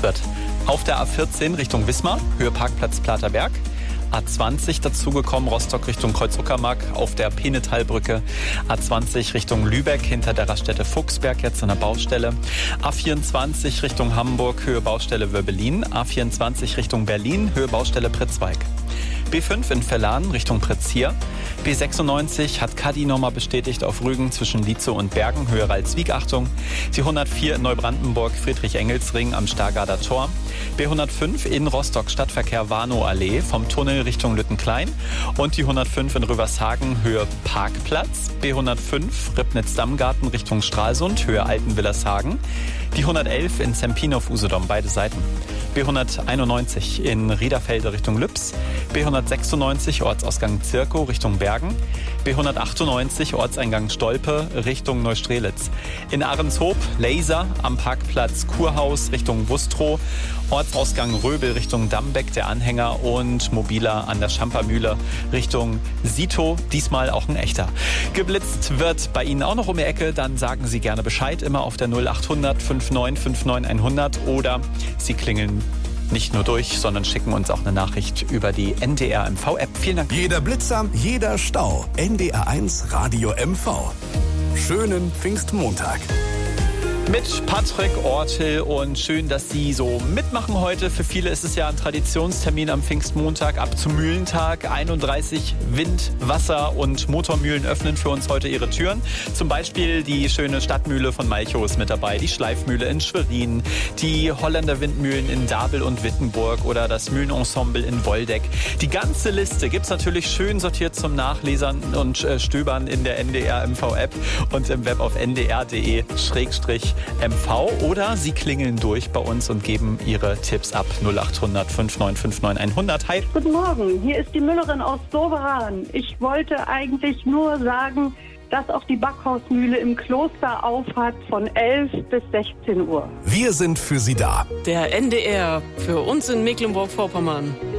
wird. Auf der A14 Richtung Wismar, Höhe Parkplatz Platerberg. A20 dazugekommen, Rostock Richtung Kreuz-Uckermark auf der Penetalbrücke. A20 Richtung Lübeck hinter der Raststätte Fuchsberg, jetzt an der Baustelle. A24 Richtung Hamburg, Höhe Baustelle Wörbelin. A24 Richtung Berlin, Höhe Baustelle Pritzwalk. B5 in Verlanen Richtung Pretzier. B96 hat Kadi nochmal bestätigt auf Rügen zwischen Lietzow und Bergen, Höhe Ralswiek, Achtung. Die 104 in Neubrandenburg, Friedrich-Engels-Ring am Stargarder Tor. B105 in Rostock, Stadtverkehr Warnow-Allee vom Tunnel Richtung Lüttenklein. Und die 105 in Rövershagen, Höhe Parkplatz. B105 Ribnitz-Dammgarten Richtung Stralsund, Höhe Altenwillershagen. Die 111 in Zempin-auf-Usedom, beide Seiten. B191 in Riederfelde Richtung Lübs. B196 Ortsausgang Zirkow Richtung Bergen. B198 Ortseingang Stolpe Richtung Neustrelitz. In Ahrenshoop Laser am Parkplatz Kurhaus Richtung Wustrow. Ortsausgang Röbel Richtung Dambeck, der Anhänger, und mobiler an der Schampermühle Richtung Sito, diesmal auch ein echter. Geblitzt wird bei Ihnen auch noch um die Ecke, dann sagen Sie gerne Bescheid, immer auf der 0800 5959 100 oder Sie klingeln nicht nur durch, sondern schicken uns auch eine Nachricht über die NDR MV-App. Vielen Dank. Jeder Blitzer, jeder Stau. NDR1 Radio MV. Schönen Pfingstmontag. Mit Patrick Ortel und schön, dass Sie so mitmachen heute. Für viele ist es ja ein Traditionstermin am Pfingstmontag ab zum Mühlentag. 31 Wind-, Wasser- und Motormühlen öffnen für uns heute ihre Türen. Zum Beispiel die schöne Stadtmühle von Malchow ist mit dabei, die Schleifmühle in Schwerin, die Holländer Windmühlen in Dabel und Wittenburg oder das Mühlenensemble in Woldeck. Die ganze Liste gibt's natürlich schön sortiert zum Nachlesen und Stöbern in der NDR MV-App und im Web auf ndr.de/MV oder Sie klingeln durch bei uns und geben Ihre Tipps ab 0800 5959 100. Hi. Guten Morgen, hier ist die Müllerin aus Doberan. Ich wollte eigentlich nur sagen, dass auch die Backhausmühle im Kloster aufhat von 11 bis 16 Uhr. Wir sind für Sie da. Der NDR für uns in Mecklenburg-Vorpommern.